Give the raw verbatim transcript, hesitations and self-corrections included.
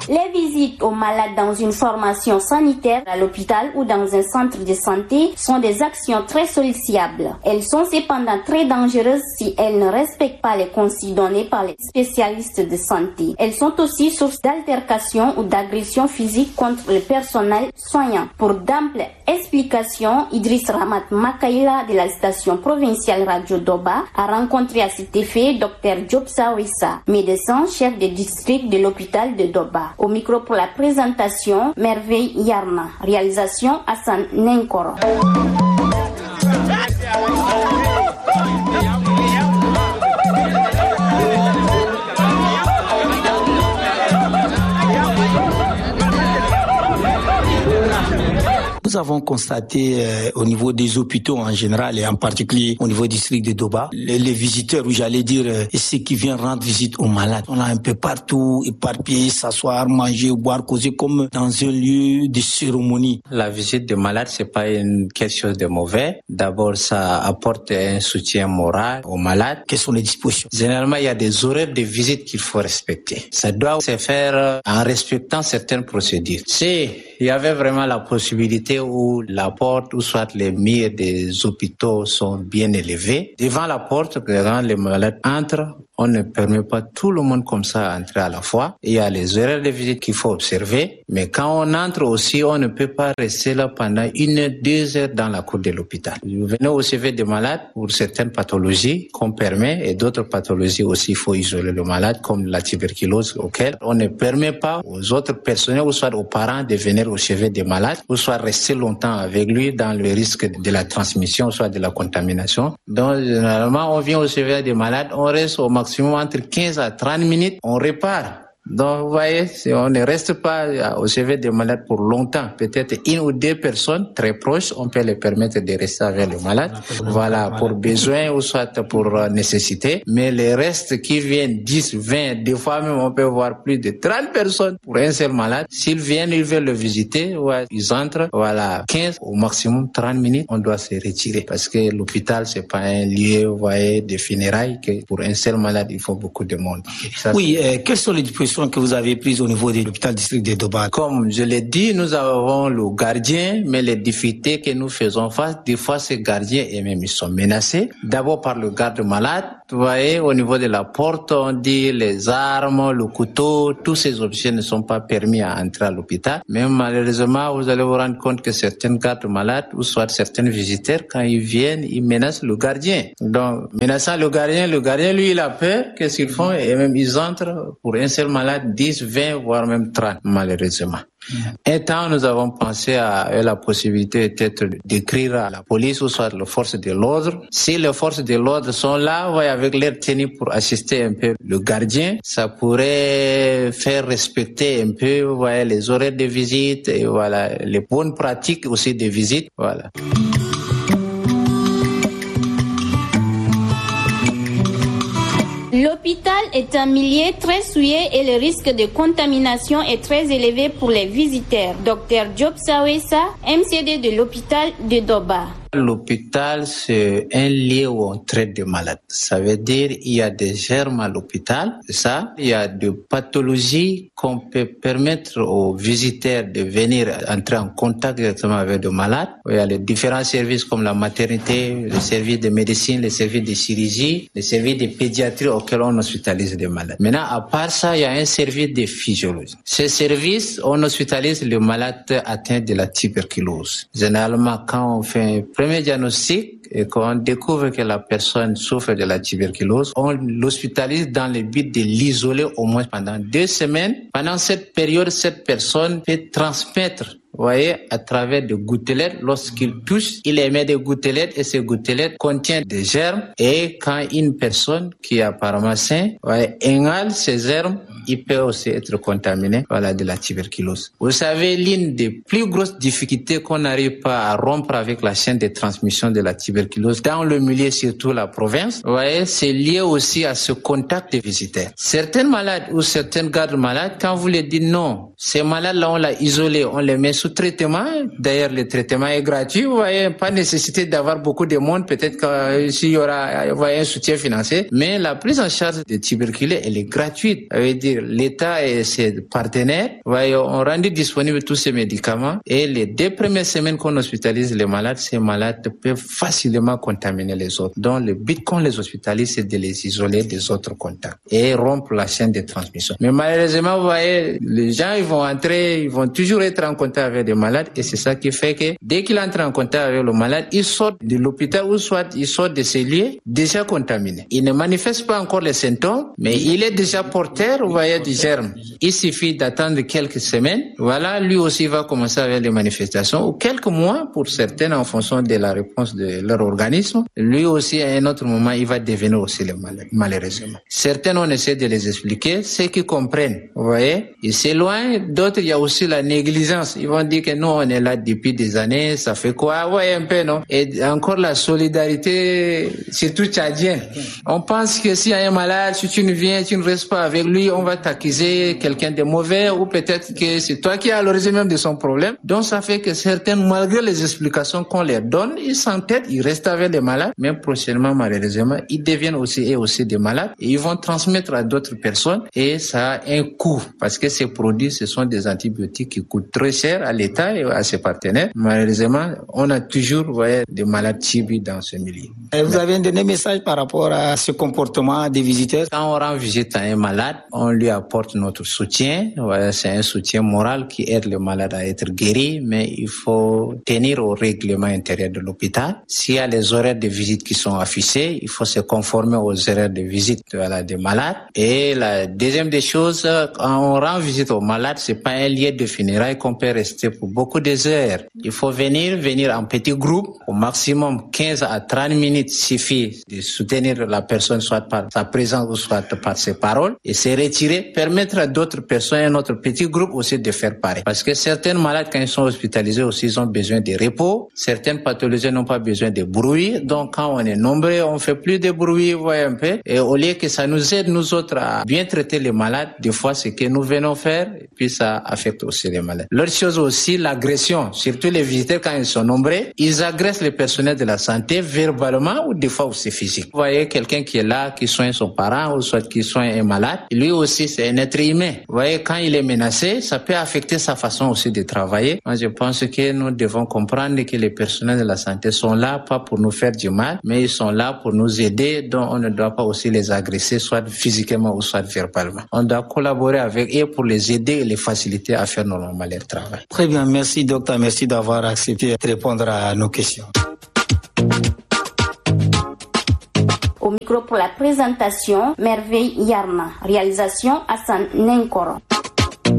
Les visites aux malades dans une formation sanitaire à l'hôpital ou dans un centre de santé sont des actions très sollicitables. Elles sont cependant très dangereuses si elles ne respectent pas les consignes données par les spécialistes de santé. Elles sont aussi source d'altercations ou d'agressions physiques contre le personnel soignant. Pour d'amples explications, Idriss Ramat Makaila de la station provinciale Radio Doba a rencontré à cet effet Dr Diop Sawissa, médecin chef de district de l'hôpital de Doba. Au micro pour la présentation, Merveille Yarna. Réalisation Hassan Nenkoro. Nous avons constaté euh, au niveau des hôpitaux en général et en particulier au niveau du district de Doba, les, les visiteurs, ou j'allais dire euh, ceux qui viennent rendre visite aux malades. On a un peu partout éparpillé, s'asseoir, manger, boire, causer comme dans un lieu de cérémonie. La visite des malades, c'est pas une, quelque chose de mauvais. D'abord, ça apporte un soutien moral aux malades. Quelles sont les dispositions? Généralement, il y a des horaires de visite qu'il faut respecter. Ça doit se faire en respectant certaines procédures. Si il y avait vraiment la possibilité où la porte ou soit les murs des hôpitaux sont bien élevés, devant la porte, quand les malades entrent, on ne permet pas tout le monde comme ça à entrer à la fois. Il y a les horaires de visite qu'il faut observer, mais quand on entre aussi, on ne peut pas rester là pendant une, deux heures dans la cour de l'hôpital. Vous venez observer des malades pour certaines pathologies qu'on permet et d'autres pathologies aussi, il faut isoler le malade comme la tuberculose auquel on ne permet pas aux autres personnels ou soit aux parents de venir observer des malades ou soit rester longtemps avec lui dans le risque de la transmission, soit de la contamination. Donc, généralement, on vient observer des malades, on reste au maximum entre quinze à trente minutes, on repart. Donc, vous voyez, si on ne reste pas au chevet des malades pour longtemps, peut-être une ou deux personnes très proches, on peut les permettre de rester avec le malade. Voilà, pour besoin ou soit pour nécessité. Mais les restes qui viennent dix, vingt, des fois même on peut voir plus de trente personnes pour un seul malade. S'ils viennent, ils veulent le visiter, ouais, ils entrent, voilà, quinze au maximum trente minutes, on doit se retirer. Parce que l'hôpital, c'est pas un lieu, vous voyez, de funérailles, que pour un seul malade, il faut beaucoup de monde. Ça, oui, euh, quelles sont les dispositions que vous avez prises au niveau de l'hôpital district de Doba? Comme je l'ai dit, nous avons le gardien, mais les difficultés que nous faisons face, des fois ces gardiens et même ils sont menacés. D'abord par le garde malade. Vous voyez, au niveau de la porte, on dit les armes, le couteau, tous ces objets ne sont pas permis à entrer à l'hôpital. Mais malheureusement, vous allez vous rendre compte que certaines gardes malades ou soit certains visiteurs, quand ils viennent, ils menacent le gardien. Donc, menaçant le gardien, le gardien, lui, il a peur. Qu'est-ce qu'ils font? Et même ils entrent pour un seul malade, dix, vingt, voire même trente, malheureusement. Un temps, nous avons pensé à la possibilité peut-être d'écrire à la police ou soit les forces de l'ordre. Si les forces de l'ordre sont là, ouais, avec leur tenue pour assister un peu le gardien, ça pourrait faire respecter un peu, ouais, les horaires de visite et voilà, les bonnes pratiques aussi de visite, voilà. L'hôpital est un milieu très souillé et le risque de contamination est très élevé pour les visiteurs. Dr Diop Sawissa, M C D de l'hôpital de Doba. L'hôpital, c'est un lieu où on traite des malades. Ça veut dire il y a des germes à l'hôpital, c'est ça. Il y a des pathologies qu'on peut permettre aux visiteurs de venir entrer en contact directement avec des malades. Il y a les différents services comme la maternité, les services de médecine, les services de chirurgie, les services de pédiatrie auxquels on hospitalise des malades. Maintenant, à part ça, il y a un service de physiologie. Ces services, on hospitalise les malades atteints de la tuberculose. Généralement, quand on fait un premier diagnostic et qu'on découvre que la personne souffre de la tuberculose, on l'hospitalise dans le but de l'isoler au moins pendant deux semaines. Pendant cette période, cette personne peut transmettre, vous voyez, à travers des gouttelettes. Lorsqu'il touche, il émet des gouttelettes et ces gouttelettes contiennent des germes. Et quand une personne qui est apparemment saine, ouais, inhale ces germes, il peut aussi être contaminé, voilà, de la tuberculose. Vous savez, l'une des plus grosses difficultés qu'on n'arrive pas à rompre avec la chaîne de transmission de la tuberculose dans le milieu, surtout la province, vous voyez, c'est lié aussi à ce contact des visiteurs. Certains malades ou certaines gardes malades, quand vous les dites non, Ces malades-là, on l'a isolé, on les met sous traitement. D'ailleurs, le traitement est gratuit. Vous voyez, pas nécessité d'avoir beaucoup de monde. Peut-être que s'il y aura, vous voyez, un soutien financier. Mais la prise en charge des tuberculeux, elle est gratuite. Ça veut dire, l'État et ses partenaires, vous voyez, ont rendu disponibles tous ces médicaments. Et les deux premières semaines qu'on hospitalise les malades, ces malades peuvent facilement contaminer les autres. Donc, le but qu'on les hospitalise, c'est de les isoler des autres contacts et rompre la chaîne de transmission. Mais malheureusement, vous voyez, les gens, ils vont entrer, ils vont toujours être en contact avec des malades et c'est ça qui fait que dès qu'il entre en contact avec le malade, il sort de l'hôpital ou soit il sort de ces lieux déjà contaminés. Il ne manifeste pas encore les symptômes, mais il est déjà porteur, vous voyez, du germe. Il suffit d'attendre quelques semaines. Voilà, lui aussi va commencer avec les manifestations ou quelques mois pour certains en fonction de la réponse de leur organisme. Lui aussi, à un autre moment, il va devenir aussi le malade, malheureusement. Certains, on essaie de les expliquer, ceux qui comprennent, vous voyez. Ils s'éloignent, d'autres, il y a aussi la négligence. Ils vont dire que nous, on est là depuis des années, ça fait quoi? Ouais, un peu, non? Et encore la solidarité, surtout tchadienne. On pense que s'il y a un malade, si tu ne viens, tu ne restes pas avec lui, on va t'accuser quelqu'un de mauvais ou peut-être que c'est toi qui es à l'origine même de son problème. Donc, ça fait que certains, malgré les explications qu'on leur donne, ils s'entêtent, ils restent avec les malades, mais prochainement, malheureusement, ils deviennent aussi, et aussi des malades et ils vont transmettre à d'autres personnes et ça a un coût parce que ces produits, ce sont des antibiotiques qui coûtent très cher à l'État et à ses partenaires. Malheureusement, on a toujours, vous voyez, des malades T B dans ce milieu. Et vous avez un dernier message par rapport à ce comportement des visiteurs? Quand on rend visite à un malade, on lui apporte notre soutien. Voilà, c'est un soutien moral qui aide le malade à être guéri, mais il faut tenir au règlement intérieur de l'hôpital. S'il y a les horaires de visite qui sont affichés, il faut se conformer aux horaires de visite voilà, des malades. Et la deuxième des choses, quand on rend visite aux malades, c'est pas un lieu de funérailles qu'on peut rester pour beaucoup de heures. Il faut venir, venir en petits groupes, au maximum quinze à trente minutes suffit de soutenir la personne soit par sa présence ou soit par ses paroles et se retirer, permettre à d'autres personnes, un autre petit groupe aussi de faire pareil. Parce que certains malades, quand ils sont hospitalisés aussi, ils ont besoin de repos. Certaines pathologies n'ont pas besoin de bruit. Donc, quand on est nombreux, on fait plus de bruit, vous voyez un peu. Et au lieu que ça nous aide, nous autres, à bien traiter les malades, des fois, c'est que nous venons faire, et puis ça affecte aussi les malades. L'autre chose aussi, l'agression. Surtout les visiteurs, quand ils sont nombreux, ils agressent les personnels de la santé verbalement ou des fois aussi physique. Vous voyez quelqu'un qui est là, qui soigne son parent ou soit qui soigne un malade, lui aussi, c'est un être humain. Vous voyez, quand il est menacé, ça peut affecter sa façon aussi de travailler. Moi, je pense que nous devons comprendre que les personnels de la santé sont là, pas pour nous faire du mal, mais ils sont là pour nous aider, donc on ne doit pas aussi les agresser, soit physiquement ou soit verbalement. On doit collaborer avec eux pour les aider et les faciliter à faire normalement leur travail. Très bien, merci docteur, merci d'avoir accepté de répondre à nos questions. Au micro pour la présentation, Merveille Yarma. Réalisation Hassan Nenkoro.